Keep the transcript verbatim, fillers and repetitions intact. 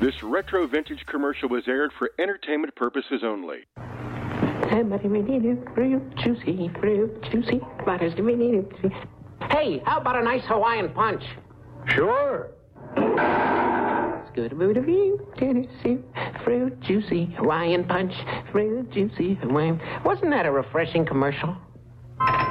This retro vintage commercial was aired for entertainment purposes only. Fruit juicy, fruit juicy. Hey, how about a nice Hawaiian punch? Sure. It's good about of you, Tennessee. Fruit juicy, Hawaiian punch. Fruit juicy, Hawaiian. Wasn't that a refreshing commercial?